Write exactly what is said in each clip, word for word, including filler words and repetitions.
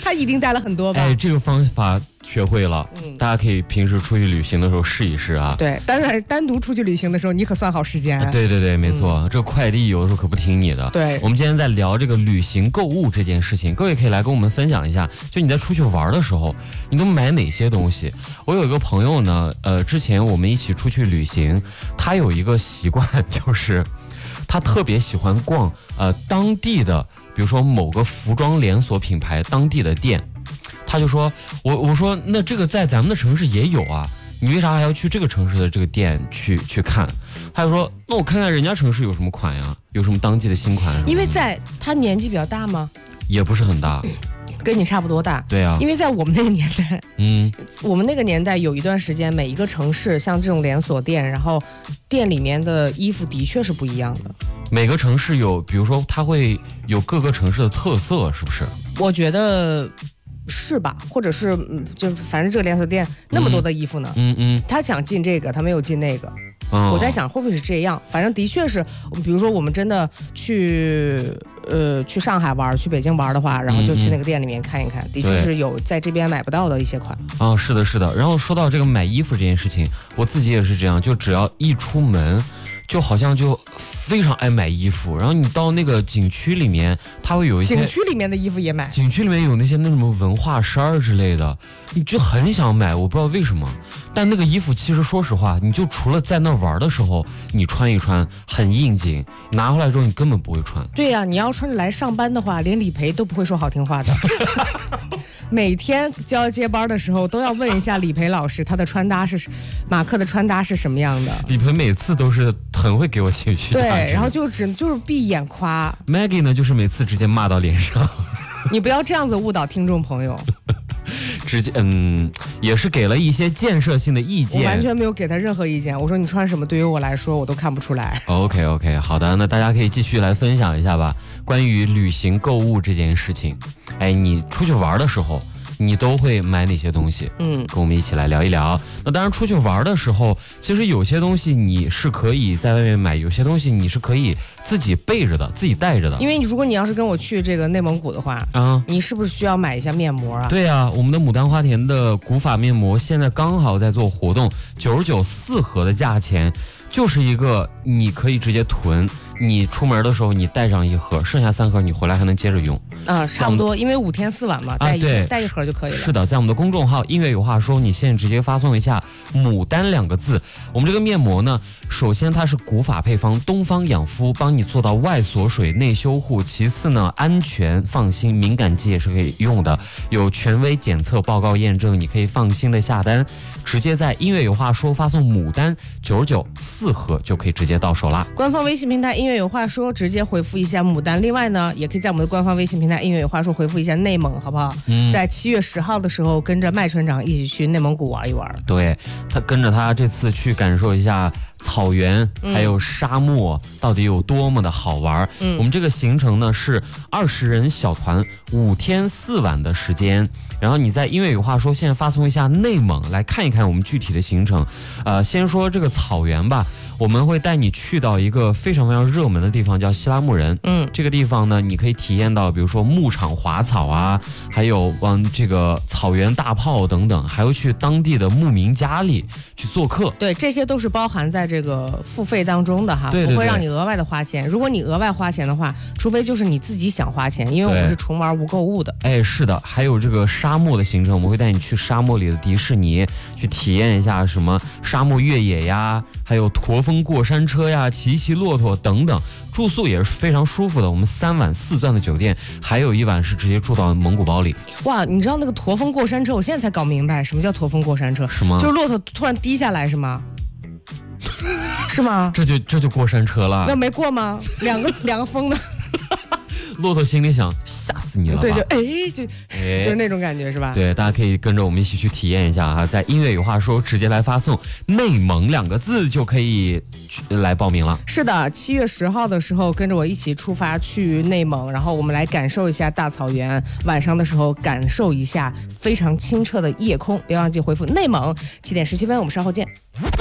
他一定带了很多吧？ 哎，这个方法学会了，嗯，大家可以平时出去旅行的时候试一试啊。 对，当然单独出去旅行的时候，你可算好时间。 啊、对对对，没错，嗯、这个快递有的时候可不听你的。 对， 我们今天在聊这个旅行购物这件事情，各位可以来跟我们分享一下，就你在出去玩的时候，你都买哪些东西？我有一个朋友呢，呃，之前我们一起出去旅行，他有一个习惯，就是他特别喜欢逛呃当地的，比如说某个服装连锁品牌当地的店。他就说我我说那这个在咱们的城市也有啊，你为啥还要去这个城市的这个店去去看？他就说那我看看人家城市有什么款呀，有什么当季的新款。 因为在他年纪比较大吗？ 也不是很大， 跟你差不多大。 对啊， 因为在我们那个年代， 嗯， 我们那个年代有一段时间，每一个城市像这种连锁店，然后店里面的衣服的确是不一样的。 每个城市有，比如说它会有各个城市的特色，是不是？ 我觉得是吧，或者是嗯，就反正这个连锁店那么多的衣服呢， 嗯嗯， 他想进这个，他没有进那个。 哦、 我在想会不会是这样，反正的确是，比如说我们真的去呃去上海玩，去北京玩的话，然后就去那个店里面看一看，嗯、的确是有在这边买不到的一些款。 哦，是的，是的。然后说到这个买衣服这件事情，我自己也是这样，就只要一出门，就好像就非常爱买衣服。然后你到那个景区里面，它会有一些景区里面的衣服也买， 景区里面有那些那什么文化衫之类的，你就很想买，我不知道为什么。但那个衣服其实说实话，你就除了在那玩的时候你穿一穿很应景，拿回来之后你根本不会穿。 对呀、啊，你要穿着来上班的话，连理赔都不会说好听话的。每天交接班的时候都要问一下理赔老师，他的穿搭是马克的穿搭是什么样的。 理赔每次都是很会给我情绪价值， 对，然后就只就是闭眼夸。 Maggie 呢，就是每次直接骂到脸上。 你不要这样子误导听众朋友。 直接嗯，也是给了一些建设性的意见。 我完全没有给他任何意见。我说你穿什么，对于我来说我都看不出来。 OK OK， 好的，那大家可以继续来分享一下吧，关于旅行购物这件事情。哎，你出去玩的时候，你都会买哪些东西？嗯，跟我们一起来聊一聊。那当然，出去玩的时候，其实有些东西你是可以在外面买，有些东西你是可以自己备着的，自己带着的。 因为如果你要是跟我去这个内蒙古的话，啊，你是不是需要买一下面膜啊？ 对啊，我们的牡丹花田的古法面膜现在刚好在做活动，九十九四盒的价钱，就是一个你可以直接囤。你出门的时候你带上一盒，剩下三盒你回来还能接着用啊，差不多，因为五天四晚嘛，带一、啊、带一盒就可以了。 是的，在我们的公众号音乐有话说，你现在直接发送一下牡丹两个字。我们这个面膜呢，首先它是古法配方，东方养肤，帮你做到外锁水内修护，其次呢安全放心，敏感肌也是可以用的，有权威检测报告验证，你可以放心的下单，直接在音乐有话说发送牡丹九十九四盒就可以直接到手啦。 官方微信平台音乐有话说，直接回复一下牡丹。另外呢，也可以在我们的官方微信平台音乐有话说回复一下内蒙，好不好？嗯，在七月十号的时候，跟着麦船长一起去内蒙古玩一玩。 对，他跟着他这次去感受一下草原还有沙漠、嗯、到底有多么的好玩。嗯，我们这个行程呢是二十人小团，五天四晚的时间。然后你在音乐有话说现在发送一下内蒙，来看一看我们具体的行程。呃，先说这个草原吧，我们会带你去到一个非常非常热门的地方，叫西拉木仁。嗯，这个地方呢，你可以体验到，比如说牧场滑草啊，还有往这个草原大炮等等，还有去当地的牧民家里去做客。 对，这些都是包含在这个付费当中的哈， 对对对， 不会让你额外的花钱。如果你额外花钱的话，除非就是你自己想花钱，因为我们是纯玩无购物的。 哎，是的，还有这个沙漠的行程，我们会带你去沙漠里的迪士尼，去体验一下什么沙漠越野呀，还有驼峰过山车呀，骑骑骆驼等等。住宿也是非常舒服的，我们三晚四钻的酒店，还有一晚是直接住到蒙古包里。 哇，你知道那个驼峰过山车，我现在才搞明白什么叫驼峰过山车， 是吗？ 就是骆驼突然低下来是吗？是吗？ 这就这就过山车了。 那没过吗？两个两个峰的。 骆驼心里想吓死你了吧， 对，就哎就哎就是那种感觉是吧？ 对，大家可以跟着我们一起去体验一下哈，在音乐有话说直接来发送内蒙两个字就可以来报名了。 是的，七月十号的时候跟着我一起出发去内蒙，然后我们来感受一下大草原，晚上的时候感受一下非常清澈的夜空。别忘记回复内蒙。七点十七分，我们稍后见。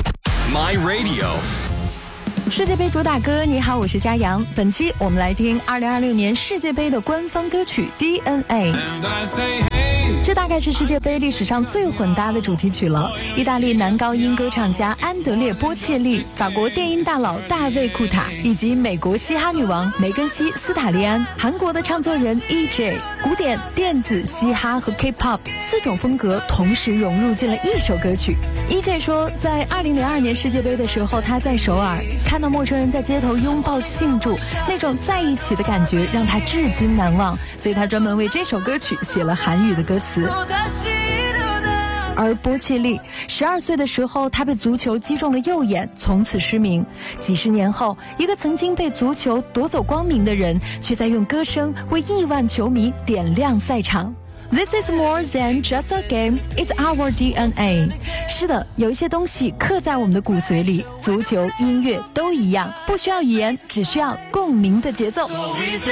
My Radio 世界杯主打歌，你好，我是佳阳。本期我们来听二零二六年世界杯的官方歌曲 D N A。 这大概是世界杯历史上最混搭的主题曲了。意大利男高音歌唱家安德烈·波切利，法国电音大佬大卫·库塔，以及美国嘻哈女王梅根西·斯塔利安，韩国的唱作人 E J， 古典、电子、嘻哈和 K-pop 四种风格同时融入进了一首歌曲。E J 说，在二零零二年世界杯的时候，他在首尔看到陌生人在街头拥抱庆祝，那种在一起的感觉让他至今难忘，所以他专门为这首歌曲写了韩语的歌词。而波切利十二岁的时候，他被足球击中了右眼，从此失明。几十年后，一个曾经被足球夺走光明的人，却在用歌声为亿万球迷点亮赛场。This is more than just a game, it's our D N A。 是的，有一些东西刻在我们的骨髓里，足球、音乐都一样，不需要语言，只需要共鸣的节奏。